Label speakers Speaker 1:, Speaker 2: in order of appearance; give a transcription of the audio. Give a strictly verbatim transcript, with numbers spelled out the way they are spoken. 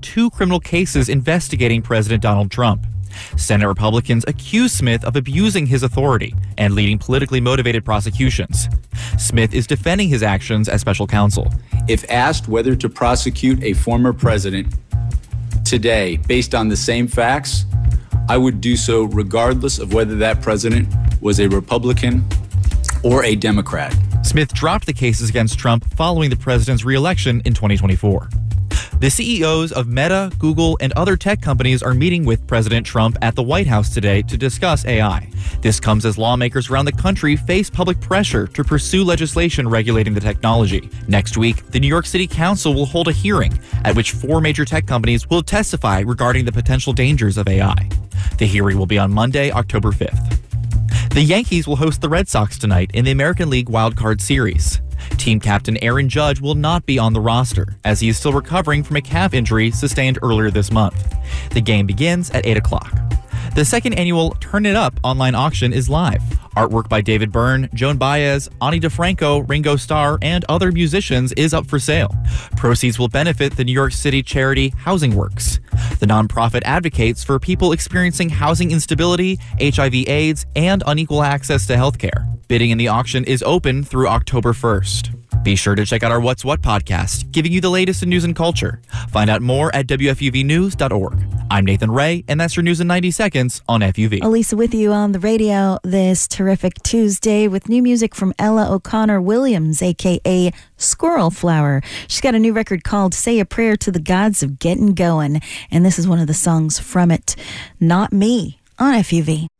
Speaker 1: two criminal cases investigating President Donald Trump. Senate Republicans accuse Smith of abusing his authority and leading politically motivated prosecutions. Smith is defending his actions as special counsel.
Speaker 2: If asked whether to prosecute a former president today based on the same facts, I would do so regardless of whether that president was a Republican or a Democrat.
Speaker 1: Smith dropped the cases against Trump following the president's re-election in twenty twenty-four. The C E Os of Meta, Google, and other tech companies are meeting with President Trump at the White House today to discuss A I. This comes as lawmakers around the country face public pressure to pursue legislation regulating the technology. Next week, the New York City Council will hold a hearing at which four major tech companies will testify regarding the potential dangers of A I. The hearing will be on Monday, October fifth. The Yankees will host the Red Sox tonight in the American League Wild Card Series. Team captain Aaron Judge will not be on the roster, as he is still recovering from a calf injury sustained earlier this month. The game begins at eight o'clock. The second annual Turn It Up online auction is live. Artwork by David Byrne, Joan Baez, Ani DeFranco, Ringo Starr, and other musicians is up for sale. Proceeds will benefit the New York City charity Housing Works. The nonprofit advocates for people experiencing housing instability, H I V AIDS, and unequal access to health care. Bidding in the auction is open through October first. Be sure to check out our What's What podcast, giving you the latest in news and culture. Find out more at W F U V news dot org. I'm Nathan Ray, and that's your news in ninety seconds on F U V.
Speaker 3: Elisa with you on the radio this terrific Tuesday with new music from Ella O'Connor Williams, a k a. Squirrel Flower. She's got a new record called Say a Prayer to the Gods of Getting Going, and this is one of the songs from it, Not Me, on F U V.